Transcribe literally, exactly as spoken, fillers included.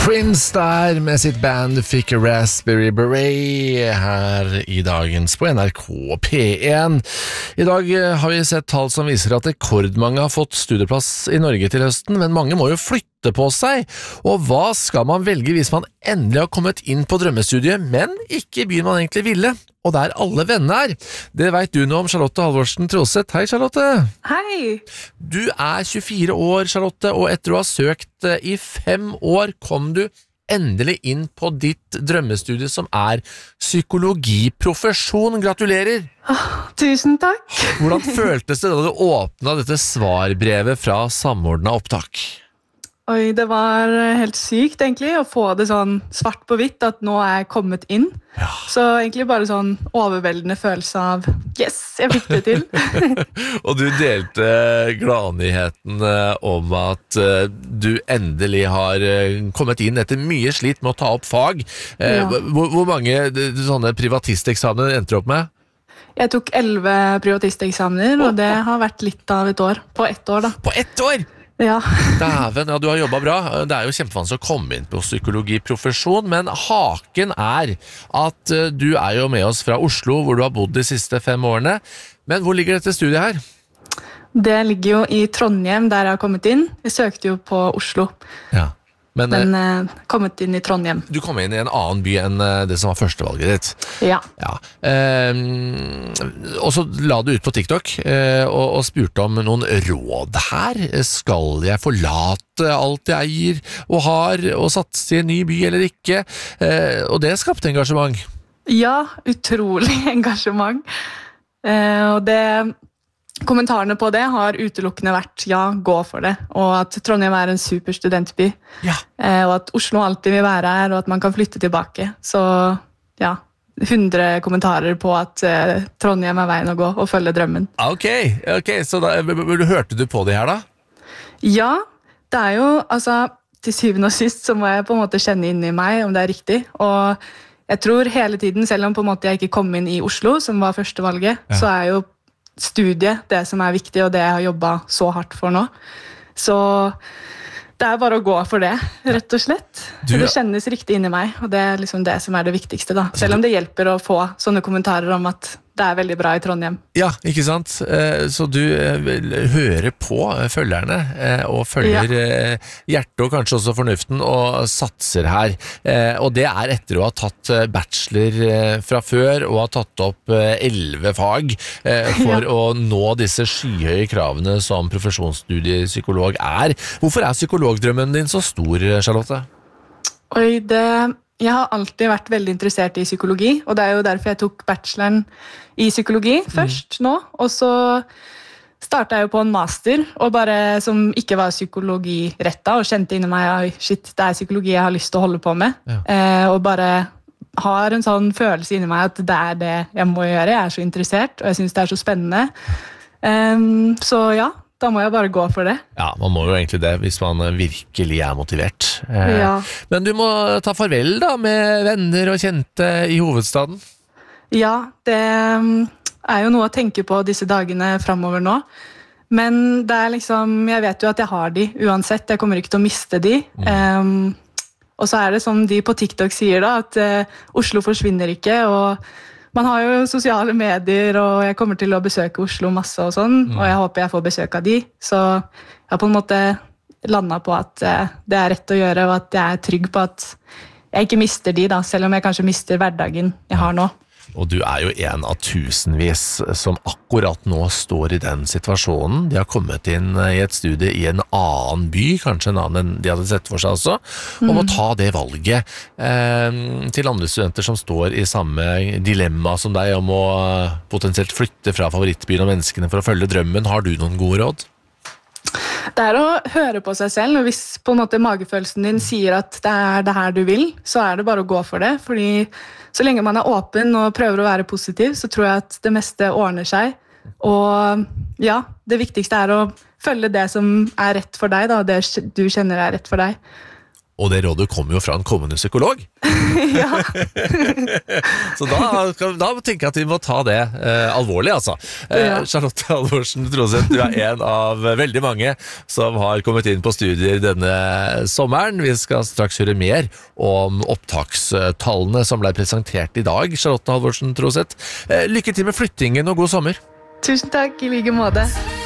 Prince der med sitt band fikk Raspberry Beret her i dagens på N R K P en. I dag har vi sett tall som viser at rekordmange har fått studieplass i Norge til høsten, men mange må jo flytte på seg. Og hva skal man velge hvis man endelig har kommet inn på drømmestudiet, men ikke byen man egentlig ville, og der alle vennene er? Det vet du nå om, Charlotte Halvorsen Troseth. Hei, Charlotte. Hei. Du er tjuefire år, Charlotte, og etter å ha søkt i fem år kom du endelig inn på ditt drømmestudie som er psykologiprofesjon. Gratulerer! Oh, tusen takk! Hvordan føltes det da du åpnet dette svarbrevet fra Samordnet Opptak? Oi, det var helt sykt egentlig å få det sånn svart på hvitt at nå er jeg kommet inn. Ja. Så egentlig bare sånn overveldende følelse av yes, jeg fikk det til. Og du delte gladnyheten om at du endelig har kommet inn etter mye slit med å ta opp fag. Ja. Hvor, hvor mange sånne privatisteksamen endte du opp med? Jeg tok elleve privatisteksaminer, og det har vært litt av et år. På ett år da. På ett år? Ja. Dæven, ja, du har jobbet bra. Det er jo kjempevanskelig å komme inn på psykologiprofesjon, men haken er at du er jo med oss fra Oslo, hvor du har bodd de siste fem årene. Men hvor ligger dette studiet her? Det ligger jo i Trondheim, der jeg har kommet inn. Jeg søkte jo på Oslo. Ja. Men, men uh, kommet inn i Trondheim. Du kom inn i en annen by enn det som var førstevalget ditt. Ja. Ja. Eh, og så la du ut på TikTok eh, og, og spurte om noen råd her. Skal jeg forlate alt jeg eier og har og satse i en ny by eller ikke? Eh, og det skapte engasjement. Ja, utrolig engasjement. Eh, og det... Kommentarene på det har utelukkende vært ja, gå for det, og at Trondheim er en super studentby, ja. eh, og at Oslo alltid vil være her, og at man kan flytte tilbake. Så ja, hundre kommentarer på at eh, Trondheim er veien å gå og følge drømmen. Ok, ok, så da, hørte du på det her da? Ja, det er jo, altså, til syvende og sist så må jeg på en måte kjenne inn i meg om det er riktig, og jeg tror hele tiden, selv om på en måte jeg ikke kom inn i Oslo, som var førstevalget, ja. Så er jo studiet, det som er viktig, og det jeg har jobbet så hardt for nå. Så det er bare å gå for det, rett og slett. Du, det kjennes riktig inn i meg, og det er liksom det som er det viktigste da. Selv om det hjelper å få sånne kommentarer om at det er veldig bra i Trondheim. Ja, ikke sant? Så du hører på følgerne, og følger ja. Hjertet og kanskje også fornuften, og satser her. Og det er etter å ha tatt bachelor fra før, og ha tatt opp elleve fag for ja. Å nå disse skyhøye kravene som profesjonsstudiepsykolog er. Hvorfor er psykologdrømmen din så stor, Charlotte? Oi, det... Jeg har alltid vært veldig interessert i psykologi, og det er jo derfor jeg tok bacheloren i psykologi først mm. nå, og så startet jeg jo på en master, og bare som ikke var psykologirettet, og kjente inni meg, shit, det er psykologi jeg har lyst til å holde på med, ja. eh, og bare har en sånn følelse inni meg at det er det jeg må gjøre, jeg er så interessert, og jeg synes det er så spennende. Um, så ja, da må jeg bare gå for det. Ja, man må jo egentlig det, hvis man virkelig er motivert. Ja. Men du må ta farvel da, med venner og kjente i hovedstaden. Ja, det er jo noe å tenke på disse dagene fremover nå. Men det er liksom, jeg vet jo at jeg har de uansett, jeg kommer ikke til å miste de. Mm. Um, og så er det som de på TikTok sier da, at uh, Oslo forsvinner ikke, og man har jo sosiale medier, og jeg kommer til å besøke Oslo masse og sånn, mm. og jeg håper jeg får besøk av de. Så jeg har på en måte landet på at det er rett å gjøre, og at jeg er trygg på at jeg ikke mister de da, selv om jeg kanskje mister hverdagen jeg har nå. Og du er jo en av tusenvis som akkurat nå står i den situasjonen. De har kommet inn i et studie i en annen by, kanskje en annen enn de hadde sett for seg også, om mm. å ta det valget eh, til andre studenter som står i samme dilemma som deg, om å potensielt flytte fra favorittbyen og menneskene for å følge drømmen. Har du noen gode råd? Det er å høre på seg selv, og hvis på en måte magefølelsen din sier at det er det her du vil, så er det bare å gå for det, fordi så lenge man er åpen og prøver å være positiv, så tror jeg at det meste ordner seg, og ja, det viktigste er å følge det som er rett for deg, da, det du kjenner er rett for deg. Og det rådet kommer jo fra en kommende psykolog. Ja. Så da, da tenker jeg at vi må ta det eh, alvorlig, altså. Eh, Ja. Charlotte Halvorsen Troseth, du er en av veldig mange som har kommet inn på studier denne sommeren. Vi skal straks høre mer om opptakstallene som ble presentert i dag. Charlotte Halvorsen Troseth, eh, lykke til med flyttingen og god sommer. Tusen takk, i like måte.